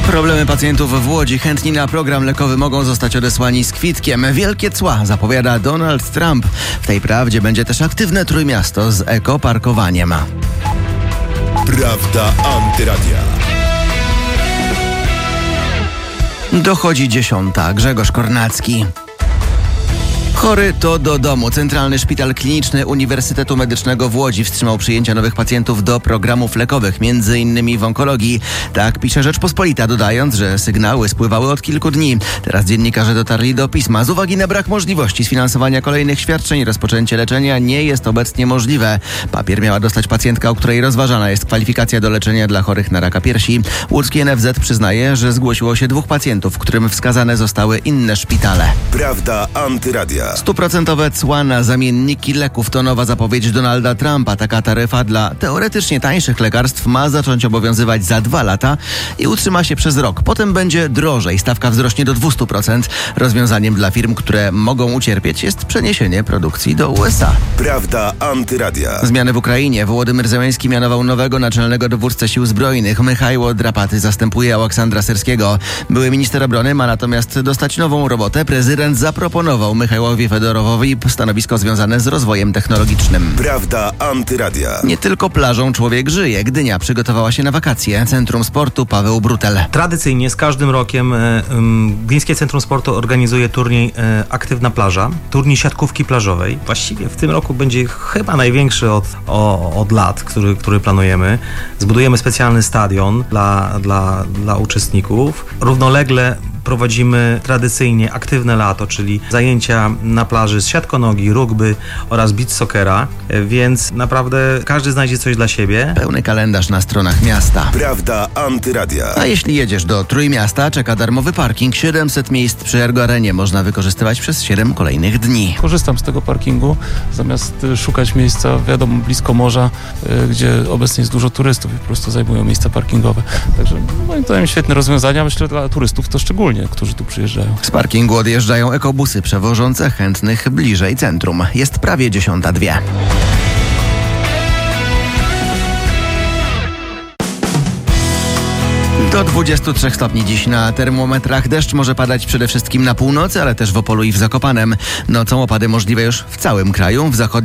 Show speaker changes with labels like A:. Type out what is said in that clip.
A: Problemy pacjentów w Łodzi. Chętni na program lekowy mogą zostać odesłani z kwitkiem. Wielkie cła zapowiada Donald Trump. W tej prawdzie będzie też aktywne Trójmiasto z ekoparkowaniem.
B: Prawda Antyradia.
A: Dochodzi 10. Grzegorz Kornacki. Chory to do domu. Centralny Szpital Kliniczny Uniwersytetu Medycznego w Łodzi wstrzymał przyjęcia nowych pacjentów do programów lekowych, m.in. w onkologii. Tak pisze Rzeczpospolita, dodając, że sygnały spływały od kilku dni. Teraz dziennikarze dotarli do pisma. Z uwagi na brak możliwości sfinansowania kolejnych świadczeń, rozpoczęcie leczenia nie jest obecnie możliwe. Papier miała dostać pacjentka, u której rozważana jest kwalifikacja do leczenia dla chorych na raka piersi. Łódzki NFZ przyznaje, że zgłosiło się 2 pacjentów, którym wskazane zostały inne szpitale.
B: Prawda Antyradia.
A: 100% cła na zamienniki leków to nowa zapowiedź Donalda Trumpa. Taka taryfa dla teoretycznie tańszych lekarstw ma zacząć obowiązywać za 2 lata i utrzyma się przez rok. Potem będzie drożej. Stawka wzrośnie do 200%. Rozwiązaniem dla firm, które mogą ucierpieć, jest przeniesienie produkcji do USA.
B: Prawda Antyradia.
A: Zmiany w Ukrainie. Wołodymyr Zełenski mianował nowego naczelnego dowódcę sił zbrojnych. Michajło Drapaty zastępuje Aleksandra Syrskiego. Były minister obrony ma natomiast dostać nową robotę. Prezydent zaproponował Michajłowi Fedorowowi stanowisko związane z rozwojem technologicznym.
B: Prawda Antyradia.
A: Nie tylko plażą człowiek żyje. Gdynia przygotowała się na wakacje. Centrum Sportu Paweł Brutel.
C: Tradycyjnie z każdym rokiem Gdyńskie Centrum Sportu organizuje turniej Aktywna Plaża, turniej siatkówki plażowej. Właściwie w tym roku będzie chyba największy od lat, który planujemy. Zbudujemy specjalny stadion dla uczestników. Równolegle prowadzimy tradycyjnie aktywne lato, czyli zajęcia na plaży z siatkonogi, rugby oraz beach soccera, więc naprawdę każdy znajdzie coś dla siebie.
A: Pełny kalendarz na stronach miasta.
B: Prawda Antyradia.
A: A jeśli jedziesz do Trójmiasta, czeka darmowy parking. 700 miejsc przy Ergo Arenie można wykorzystywać przez 7 kolejnych dni.
D: Korzystam z tego parkingu, zamiast szukać miejsca, wiadomo, blisko morza, gdzie obecnie jest dużo turystów i po prostu zajmują miejsca parkingowe. Także moim zdaniem świetne rozwiązania, myślę, dla turystów to szczególnie, którzy tu przyjeżdżają.
A: Z parkingu odjeżdżają ekobusy przewożące chętnych bliżej centrum. Jest prawie 10:02. Do 23 stopni dziś na termometrach. Deszcz może padać przede wszystkim na północy, ale też w Opolu i w Zakopanem. Nocą opady możliwe już w całym kraju. W zachodnim